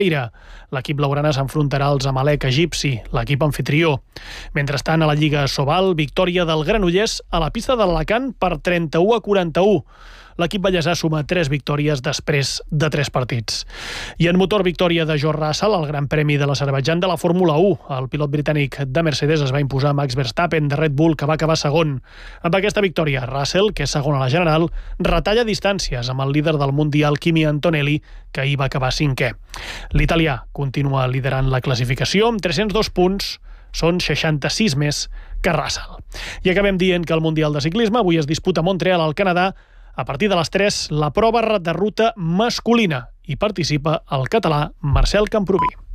L'equip blaugrana s'enfrontarà al Zamalek egipci, l'equip anfitrió. Mentrestant, a la Lliga Sobal, victòria del Granollers a la pista de l'Alacant per 31-41. L'equip ballesà suma 3 victòries després de 3 partits. I en motor, victòria de George Russell al Gran Premi de l'Azerbaidjan de la Fórmula 1. El pilot britànic de Mercedes es va imposar a Max Verstappen de Red Bull, que va acabar segon. Amb aquesta victòria, Russell, que és segon a la general, retalla distàncies amb el líder del Mundial, Kimi Antonelli, que ahir va acabar 5è. L'italià continua liderant la classificació amb 302 punts, són 66 més que Russell. I acabem dient que el Mundial de Ciclisme avui es disputa a Montreal, al Canadà. A partir de les 3, la prova de ruta masculina. Hi participa el català Marcel Camprubí.